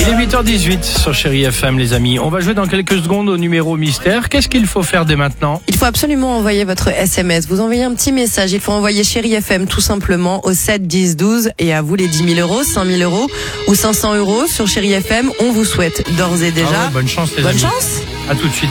Il est 8h18 sur Chérie FM, les amis. On va jouer dans quelques secondes au numéro mystère. Qu'est-ce qu'il faut faire dès maintenant? Il faut absolument envoyer votre SMS. Vous envoyez un petit message. Il faut envoyer Chérie FM tout simplement au 7 10 12. Et à vous les 10 000 euros, 5 000 euros ou 500 euros sur Chérie FM. On vous souhaite d'ores et déjà. Bonne chance, les amis. Bonne chance. À tout de suite.